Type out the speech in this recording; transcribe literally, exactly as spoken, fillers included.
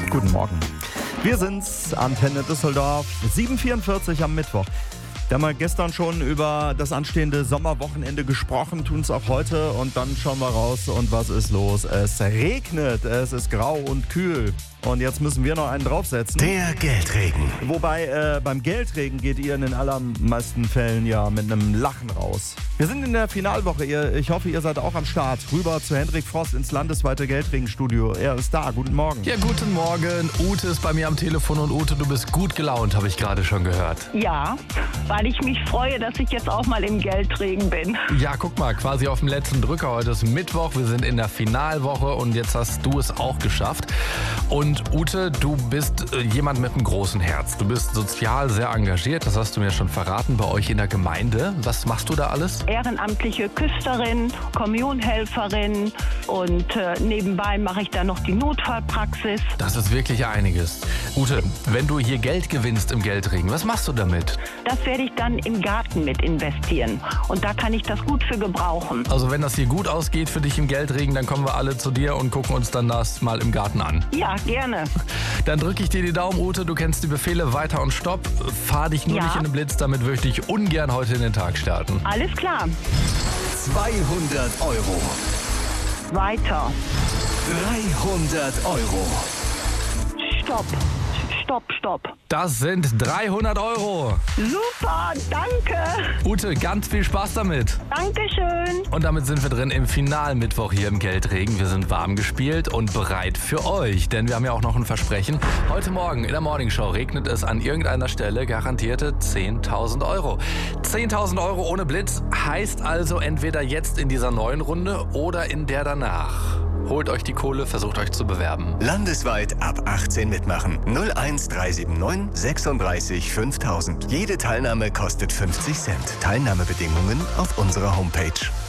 Guten Morgen. Wir sind's, Antenne Düsseldorf, sieben Uhr vierundvierzig am Mittwoch. Wir haben ja gestern schon über das anstehende Sommerwochenende gesprochen, tun es auch heute und dann schauen wir raus und was ist los? Es regnet, es ist grau und kühl und jetzt müssen wir noch einen draufsetzen. Der Geldregen. Wobei äh, beim Geldregen geht ihr in den allermeisten Fällen ja mit einem Lachen raus. Wir sind in der Finalwoche, ihr, ich hoffe ihr seid auch am Start. Rüber zu Hendrik Frost ins landesweite Geldregenstudio. Er ist da, guten Morgen. Ja, guten Morgen. Ute ist bei mir am Telefon und Ute, du bist gut gelaunt, habe ich gerade schon gehört. Ja, weil ich mich freue, dass ich jetzt auch mal im Geldregen bin. Ja, guck mal, quasi auf dem letzten Drücker. Heute ist Mittwoch, wir sind in der Finalwoche und jetzt hast du es auch geschafft. Und Ute, du bist äh, jemand mit einem großen Herz. Du bist sozial sehr engagiert, das hast du mir schon verraten, bei euch in der Gemeinde. Was machst du da alles? Ehrenamtliche Küsterin, Kommunionhelferin und äh, nebenbei mache ich dann noch die Notfallpraxis. Das ist wirklich einiges. Ute, wenn du hier Geld gewinnst im Geldregen, was machst du damit? Das werde ich dann im Garten mit investieren und da kann ich das gut für gebrauchen. Also wenn das hier gut ausgeht für dich im Geldregen, dann kommen wir alle zu dir und gucken uns dann das mal im Garten an. Ja, gerne. Dann drücke ich dir die Daumen, Ute. Du kennst die Befehle weiter und stopp. Fahr dich nur Ja. nicht in den Blitz, damit würde ich ungern heute in den Tag starten. Alles klar. zweihundert Euro. Weiter. dreihundert Euro. Stopp. Stopp, stopp. Das sind dreihundert Euro. Super, danke. Ute, ganz viel Spaß damit. Dankeschön. Und damit sind wir drin im Finalmittwoch hier im Geldregen. Wir sind warm gespielt und bereit für euch. Denn wir haben ja auch noch ein Versprechen. Heute Morgen in der Morningshow regnet es an irgendeiner Stelle garantierte zehntausend Euro. zehntausend Euro ohne Blitz heißt also entweder jetzt in dieser neuen Runde oder in der danach. Holt euch die Kohle, versucht euch zu bewerben. Landesweit ab achtzehn mitmachen. null eins drei sieben neun sechsunddreißig fünftausend. Jede Teilnahme kostet fünfzig Cent. Teilnahmebedingungen auf unserer Homepage.